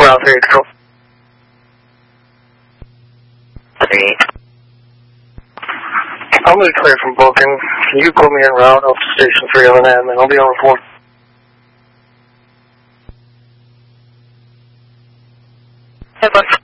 ground 3 control. 3. I'm going to clear from booking. Can you put me en route up to station 3 on an admin? I'll be on report. Hey, book.